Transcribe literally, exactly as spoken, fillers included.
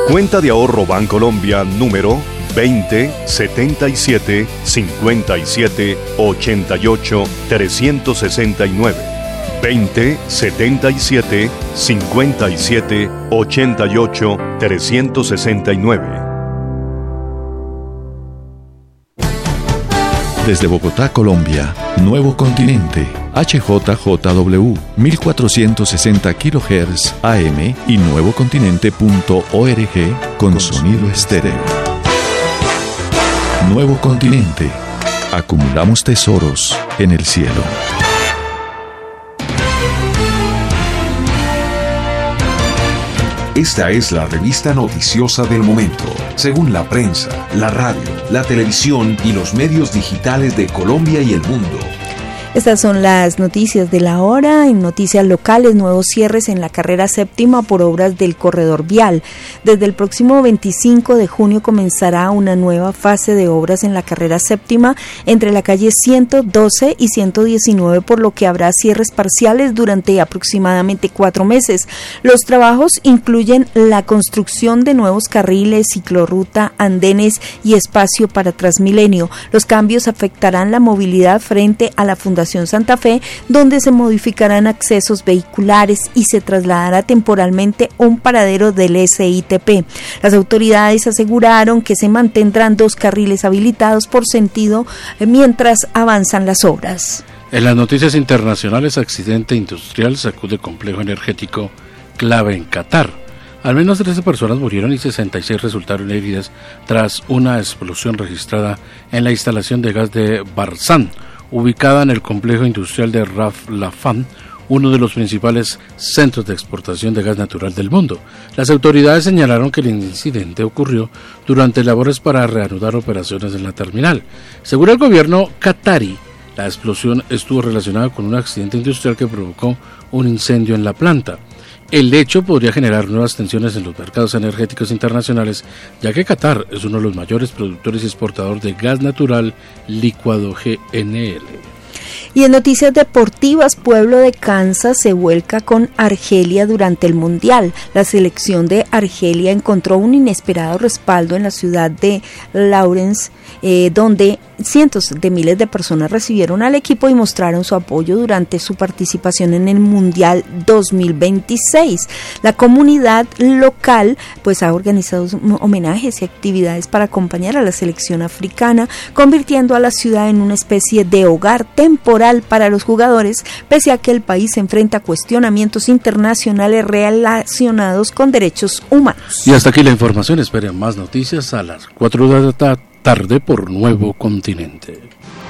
Cuenta de ahorro Bancolombia número veinte setenta y siete cincuenta y siete ochenta y ocho trescientos sesenta y nueve. veinte setenta y siete cincuenta y siete ochenta y ocho trescientos sesenta y nueve. Desde Bogotá, Colombia, Nuevo Continente, H J J W, mil cuatrocientos sesenta kilohertz A M y nuevocontinente punto org con, con sonido estéreo. Nuevo Continente. Acumulamos tesoros en el cielo. Esta es la revista noticiosa del momento, según la prensa, la radio, la televisión y los medios digitales de Colombia y el mundo. Estas son las noticias de la hora. En noticias locales, nuevos cierres en la carrera séptima por obras del corredor vial. Desde el próximo veinticinco de junio comenzará una nueva fase de obras en la carrera séptima entre la calle ciento doce y ciento diecinueve, por lo que habrá cierres parciales durante aproximadamente cuatro meses. Los trabajos incluyen la construcción de nuevos carriles, ciclorruta, andenes y espacio para Transmilenio. Los cambios afectarán la movilidad frente a la Fundación Santa Fe, donde se modificarán accesos vehiculares y se trasladará temporalmente un paradero del S I T P. Las autoridades aseguraron que se mantendrán dos carriles habilitados por sentido mientras avanzan las obras. En las noticias internacionales, accidente industrial sacude complejo energético clave en Qatar. Al menos trece personas murieron y sesenta y seis resultaron heridas tras una explosión registrada en la instalación de gas de Barzán, ubicada en el complejo industrial de Raf Lafan, uno de los principales centros de exportación de gas natural del mundo. Las autoridades señalaron que el incidente ocurrió durante labores para reanudar operaciones en la terminal. Según el gobierno qatarí, la explosión estuvo relacionada con un accidente industrial que provocó un incendio en la planta. El hecho podría generar nuevas tensiones en los mercados energéticos internacionales, ya que Qatar es uno de los mayores productores y exportadores de gas natural licuado G N L. Y en noticias deportivas, Pueblo de Kansas se vuelca con Argelia durante el Mundial. La selección de Argelia encontró un inesperado respaldo en la ciudad de Lawrence, eh, donde cientos de miles de personas recibieron al equipo y mostraron su apoyo durante su participación en el Mundial dos mil veintiséis. La comunidad local pues ha organizado homenajes y actividades para acompañar a la selección africana, convirtiendo a la ciudad en una especie de hogar temporal para los jugadores, pese a que el país se enfrenta a cuestionamientos internacionales relacionados con derechos humanos. Y hasta aquí la información. Esperen más noticias a las cuatro de la tarde por Nuevo Continente.